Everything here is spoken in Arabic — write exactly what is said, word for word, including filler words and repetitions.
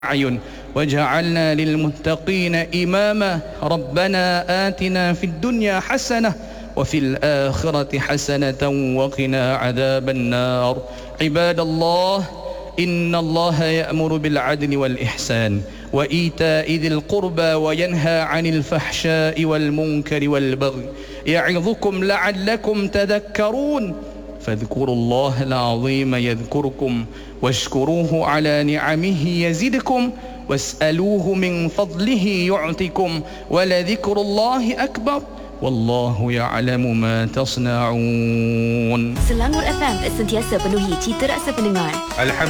أعين وجعلنا للمتقين إماما ربنا آتنا في الدنيا حسنة وفي الآخرة حسنة وقنا عذاب النار. عباد الله، إن الله يأمر بالعدل والإحسان وإيتاء ذي القربى وينهى عن الفحشاء والمنكر والبغي يعظكم لعلكم تذكرون. فاذكروا الله العظيم يذكركم واشكروه على نعمه يزدكم واسألوه من فضله يعطكم ولذكر الله أكبر والله يعلم ما تصنعون. Selangor F M sentiasa penuhi cita rasa pendengar. Alhamdulillah.